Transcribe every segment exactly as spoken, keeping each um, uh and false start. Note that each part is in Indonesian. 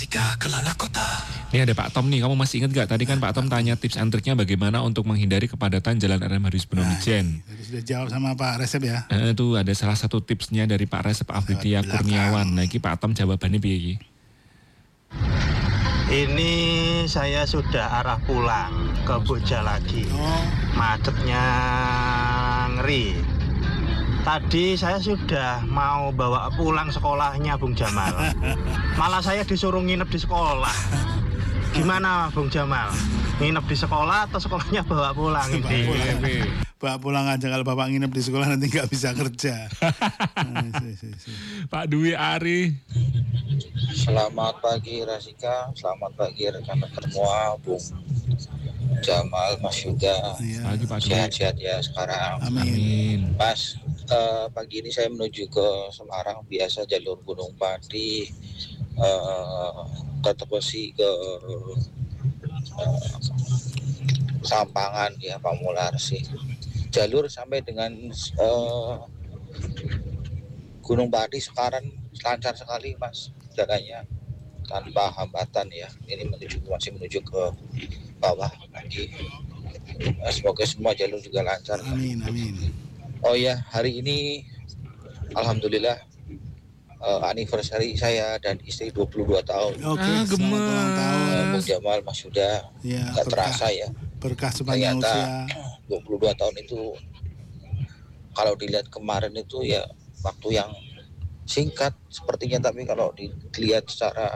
Rasika Kelana Kota. Ini ada Pak Tom nih, kamu masih ingat gak? Tadi kan Pak Tom tanya tips and triknya bagaimana untuk menghindari kepadatan Jalan R M Haryono Bonomijen. Nah, sudah jawab sama Pak Resep ya. Eh, itu ada salah satu tipsnya dari Pak Resep Afridia Kurniawan. Nah, ini Pak Tom jawabannya piye? Ini saya sudah arah pulang ke Bojalagi. Oh. Macetnya ngeri. Tadi saya sudah mau bawa pulang sekolahnya Bung Jamal. Malah saya disuruh nginep di sekolah. Gimana Bung Jamal? Nginep di sekolah atau sekolahnya bawa pulang ini? Bawa pulang, bawa pulang aja, kalau Bapak nginep di sekolah nanti nggak bisa kerja. Pak Dwi Ari. Selamat pagi Rasika, selamat pagi rekan-rekan semua, Bung Jamal, Mas Yuda. Ya. Pagi Pak Dwi. Sehat-sehat ya sekarang. Amin. Mas, uh, pagi ini saya menuju ke Semarang, biasa jalur Gunung Pati, uh, ke Tepesi, ke uh, Sampangan ya, Pamular sih. Jalur sampai dengan uh, Gunung Pati sekarang lancar sekali Mas, jalannya tanpa hambatan ya. Ini menuju masih menuju ke bawah lagi. Semoga semua jalur juga lancar. Amin, amin. Oh ya, hari ini alhamdulillah uh, anniversary saya dan istri dua puluh dua tahun. Oke, Ah, selamat ulang tahun. Uh, Bung Jamal, Mas Yuda, Ya, nggak berkah, terasa ya. berkah sepanjang Ternyata usia. dua puluh dua tahun itu kalau dilihat kemarin itu ya waktu yang singkat sepertinya, tapi kalau dilihat secara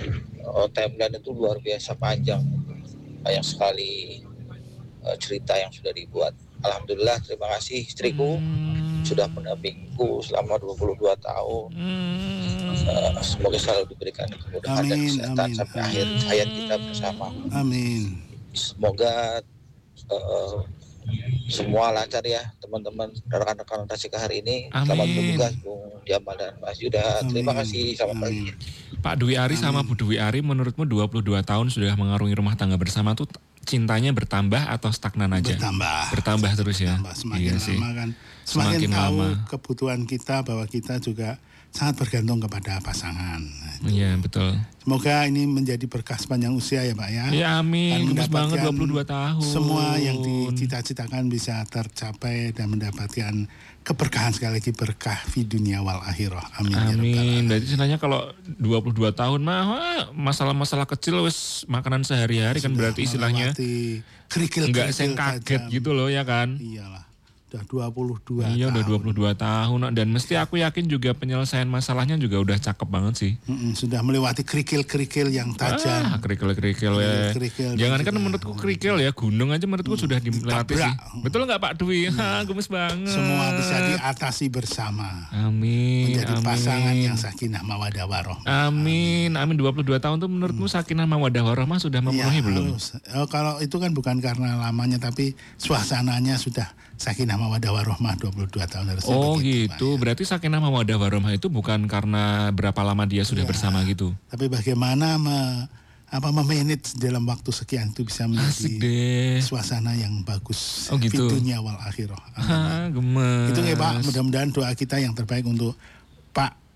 uh, timeline itu luar biasa panjang. Banyak sekali uh, cerita yang sudah dibuat. Alhamdulillah, terima kasih istriku Hmm. sudah mendampingku selama dua puluh dua tahun. Hmm. Uh, semoga selalu diberikan kemudahan dan Amin, kesehatan amin, sampai amin. akhir hayat kita bersama. Amin. Semoga uh, semua lancar ya teman-teman, rekan-rekan Rasika hari ini. Selamat Amin. bertugas Bung Jamal dan Mas Yuda. Terima Amin. kasih, selamat pagi. Amin. Pak Dwi Ari sama Bu Dwi Ari, menurutmu dua puluh dua tahun sudah mengarungi rumah tangga bersama tuh cintanya bertambah atau stagnan aja? Bertambah. Bertambah terus ya? Bertambah. Semakin Iya lama sih. kan, semakin, Semakin tahu lama. kebutuhan kita, bahwa kita juga sangat bergantung kepada pasangan. Iya betul. Semoga ini menjadi berkah sepanjang usia ya Pak ya. Ya amin, Dan gemes banget mendapatkan dua puluh dua tahun. Semua yang dicita-citakan bisa tercapai dan mendapatkan keberkahan, sekali lagi berkah fi dunia wal akhirah. Amin. Ya Rabbal Amin. Alamin. Berarti sebenarnya kalau dua puluh dua tahun mah wah, masalah-masalah kecil wes makanan sehari-hari kan, Sudah berarti istilahnya melewati kerikil-kerikil enggak seng kaget tajam. gitu loh ya kan. Iyalah. Udah dua puluh dua Iya tahun. udah dua puluh dua tahun dan mesti aku yakin juga penyelesaian masalahnya juga udah cakep banget sih. Mm-mm, sudah melewati kerikil-kerikil yang tajam. Ah, kerikil-kerikil ya. Kerikil Jangan kan juga. menurutku kerikil ya, gunung aja menurutku sudah dilewati sih. Ditabrak. Betul nggak Pak Dwi? Ha, gemes banget. Semua bisa diatasi bersama. Amin. Menjadi amin. pasangan yang sakinah mawadah warohmah. Amin. Amin. dua puluh dua tahun tuh menurutmu sakinah mawaddah warahmah sudah memenuhi Ya, belum? harus. Oh, kalau itu kan bukan karena lamanya, tapi suasananya sudah sakinah mawadah warohmah dua puluh dua tahun harusnya Oh begitu, gitu. Pak, ya. Berarti sakinah mawaddah warahmah itu bukan karena berapa lama dia sudah Ya. bersama gitu. Tapi bagaimana me, apa memanage dalam waktu sekian itu bisa Asik menjadi deh. suasana yang bagus. Oh, gitu. Fi dunya wal akhirah. Amin. Ha, gemes. Itu ya Pak, mudah-mudahan doa kita yang terbaik untuk Pak